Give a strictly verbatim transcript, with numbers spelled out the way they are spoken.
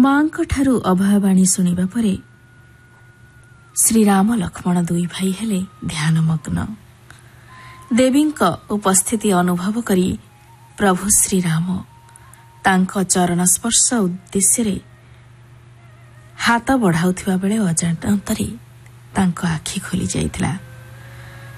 ମାଙ୍କ ଠାରୁ ଅଭୟବାଣୀ ଶୁଣିବା ପରେ ଶ୍ରୀରାମ ଲକ୍ଷ୍ମଣ ଦୁଇ ଭାଇ ହେଲେ ଧ୍ୟାନମଗ୍ନ। ଦେବୀଙ୍କ ଉପସ୍ଥିତି ଅନୁଭବ କରି ପ୍ରଭୁ ଶ୍ରୀରାମ ତାଙ୍କ ଚରଣ ସ୍ପର୍ଶ ଉଦ୍ଦେଶ୍ୟରେ ହାତ ବଢ଼ାଉଥିବା ବେଳେ ଅଜାଣତରେ ତାଙ୍କ ଆଖି ଖୋଲି ଯାଇଥିଲା।